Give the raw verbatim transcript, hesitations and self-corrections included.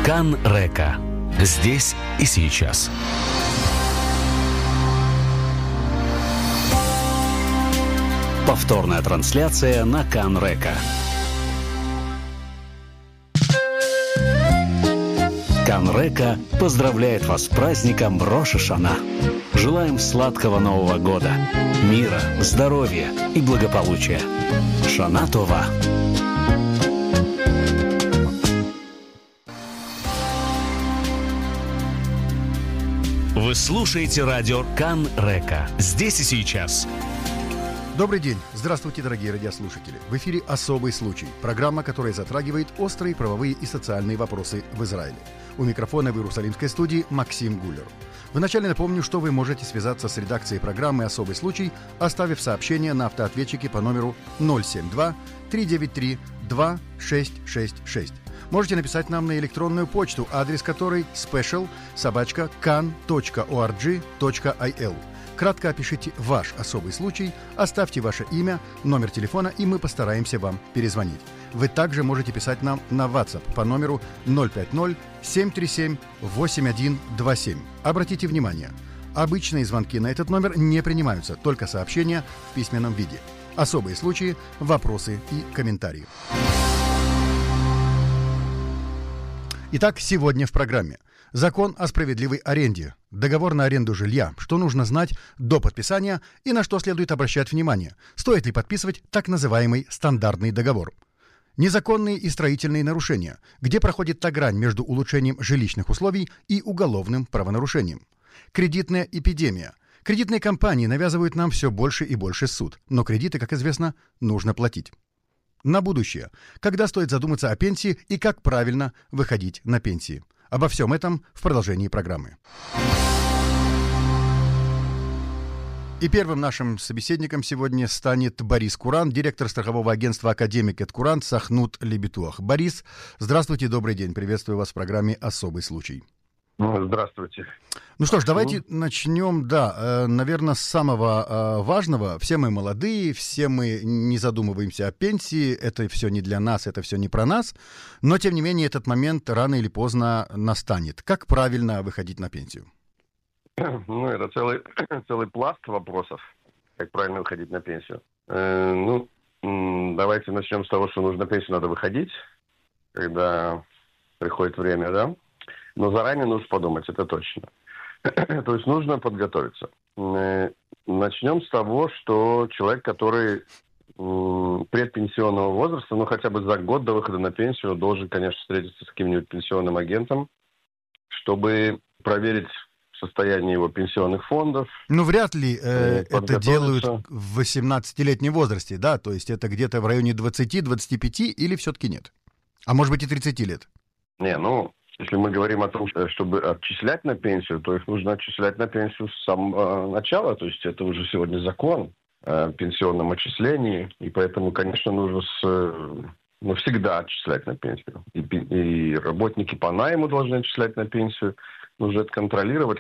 Кан-Река. Здесь и сейчас. Повторная трансляция на Кан-Река. Кан-Река поздравляет вас с праздником Рош ха-Шана. Желаем сладкого Нового года, мира, здоровья и благополучия. Шана Това. Вы слушаете радио Кан-Река. Здесь и сейчас. Добрый день. Здравствуйте, дорогие радиослушатели. В эфире «Особый случай». Программа, которая затрагивает острые правовые и социальные вопросы в Израиле. У микрофона в Иерусалимской студии Максим Гуллер. Вначале напомню, что вы можете связаться с редакцией программы «Особый случай», оставив сообщение на автоответчике по номеру ноль семь два три девять три два шесть шесть шесть. Можете написать нам на электронную почту, адрес которой special собака kan точка org точка il. Кратко опишите ваш особый случай, оставьте ваше имя, номер телефона, и мы постараемся вам перезвонить. Вы также можете писать нам на WhatsApp по номеру ноль пять ноль семь три семь восемь один два семь. Обратите внимание, обычные звонки на этот номер не принимаются, только сообщения в письменном виде. Особые случаи, вопросы и комментарии. Итак, сегодня в программе. Закон о справедливой аренде, договор на аренду жилья, что нужно знать до подписания и на что следует обращать внимание, стоит ли подписывать так называемый стандартный договор. Незаконные и строительные нарушения, где проходит та грань между улучшением жилищных условий и уголовным правонарушением. Кредитная эпидемия. Кредитные компании навязывают нам все больше и больше суд, но кредиты, как известно, нужно платить. На будущее. Когда стоит задуматься о пенсии и как правильно выходить на пенсии. Обо всем этом в продолжении программы. И первым нашим собеседником сегодня станет Борис Куран, директор страхового агентства «Академик эт Куран» Сахнут Лебитуах. Борис, здравствуйте, добрый день. Приветствую вас в программе «Особый случай». Здравствуйте. Ну что ж, давайте начнем, да, наверное, с самого важного. Все мы молодые, все мы не задумываемся о пенсии, это все не для нас, это все не про нас, но, тем не менее, этот момент рано или поздно настанет. Как правильно выходить на пенсию? Ну, это целый, целый пласт вопросов, как правильно выходить на пенсию. Э, ну, давайте начнем с того, что нужно на пенсию надо выходить, когда приходит время, да? Но заранее нужно подумать, это точно. То есть нужно подготовиться. Начнем с того, что человек, который предпенсионного возраста, ну хотя бы за год до выхода на пенсию, должен, конечно, встретиться с каким-нибудь пенсионным агентом, чтобы проверить состояние его пенсионных фондов. Ну, вряд ли э, это делают в восемнадцатилетнем возрасте, да? То есть это где-то в районе двадцати-двадцати пяти или все-таки нет? А может быть и тридцати лет? Не, ну... Если мы говорим о том, чтобы отчислять на пенсию, то их нужно отчислять на пенсию с самого начала. То есть это уже сегодня закон о пенсионном отчислении. И поэтому, конечно, нужно с, ну, всегда отчислять на пенсию. И, и работники по найму должны отчислять на пенсию. Нужно это контролировать.